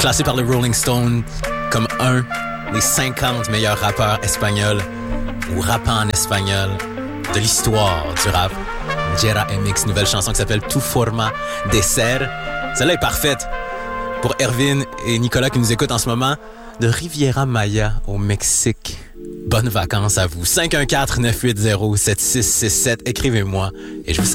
classé par le Rolling Stone comme un des 50 meilleurs rappeurs espagnols ou rappant en espagnol de l'histoire du rap. Jera MX, nouvelle chanson qui s'appelle Tu Forma de Ser. Celle-là est parfaite pour Erwin et Nicolas qui nous écoutent en ce moment de Riviera Maya au Mexique. Bonnes vacances à vous. 514-980-7667. Écrivez-moi et je vous